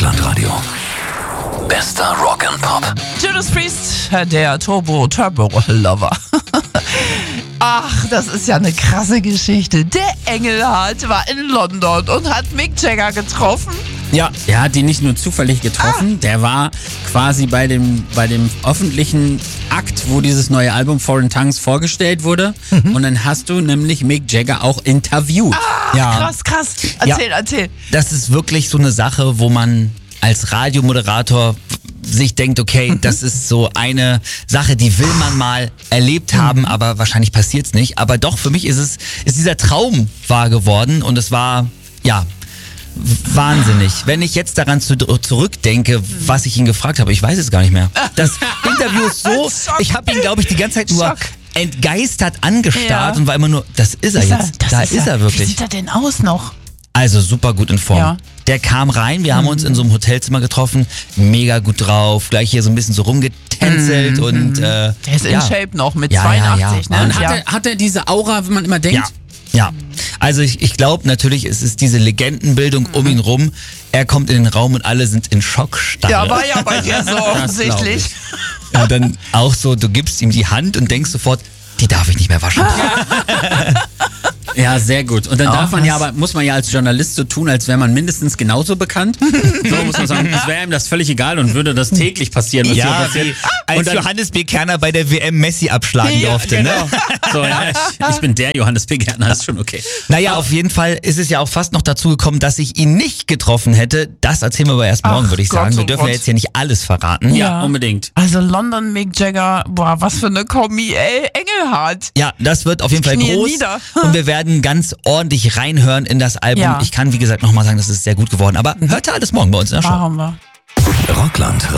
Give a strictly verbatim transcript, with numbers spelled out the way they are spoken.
Rockland-Radio. Bester Rock and Pop. Judas Priest, der Turbo Turbo Lover. Ach, das ist ja eine krasse Geschichte. Der Engelhardt war in London und hat Mick Jagger getroffen. Ja, er hat ihn nicht nur zufällig getroffen, ah. der war quasi bei dem, bei dem öffentlichen Akt, wo dieses neue Album Foreign Tongues vorgestellt wurde. Mhm. Und dann hast du nämlich Mick Jagger auch interviewt. Ah, ja. krass, krass. Erzähl, ja. erzähl. Das ist wirklich so eine Sache, wo man als Radiomoderator sich denkt, okay, mhm. das ist so eine Sache, die will man mal erlebt haben, mhm. aber wahrscheinlich passiert's nicht. Aber doch, für mich ist es, ist dieser Traum wahr geworden und es war, ja, wahnsinnig. Wenn ich jetzt daran zu, zurückdenke, was ich ihn gefragt habe, ich weiß es gar nicht mehr. Das Interview ist so, ich habe ihn, glaube ich, die ganze Zeit nur Schock. entgeistert angestarrt ja. und war immer nur, das ist er ist jetzt. Er, da ist, ist er. er wirklich. Wie sieht er denn aus noch? Also super gut in Form. Ja. Der kam rein, wir haben mhm. uns in so einem Hotelzimmer getroffen, mega gut drauf, gleich hier so ein bisschen so rumgetänzelt mhm. und äh, der ist ja. in Shape noch mit ja, zweiundachtzig. Ja, ja. Ne? Und hat, ja. er, hat er diese Aura, wie man immer denkt? Ja. Ja, also ich, ich glaube natürlich, es ist diese Legendenbildung um ihn rum. Er kommt in den Raum und alle sind in Schockstarre. Ja, war ja bei dir so offensichtlich. Und dann auch so, du gibst ihm die Hand und denkst sofort, die darf ich nicht mehr waschen. Ja, sehr gut. Und dann Auch darf man was? ja, aber muss man ja als Journalist so tun, als wäre man mindestens genauso bekannt. So muss man sagen, es wäre ihm das völlig egal und würde das täglich passieren. Was ja, hier passiert. als Und dann, Johannes B. Kerner bei der W M Messi abschlagen ja, durfte. Genau. Ne? So, ja, ich, ich bin der Johannes B. Kerner, ist schon okay. Naja, auf jeden Fall ist es ja auch fast noch dazu gekommen, dass ich ihn nicht getroffen hätte. Das erzählen wir aber erst morgen, Ach, würde ich Gott, sagen. Wir oh dürfen Gott. ja jetzt hier nicht alles verraten. Ja, unbedingt. Also London, Mick Jagger, boah, was für eine Kombi, ey, Engelhardt. Ja, das wird auf jeden Fall Knie groß nieder. und wir werden ganz ordentlich reinhören in das Album. Ja. Ich kann, wie gesagt, nochmal sagen, das ist sehr gut geworden. Aber hört ihr alles morgen bei uns in der Show. Machen wir. Rockland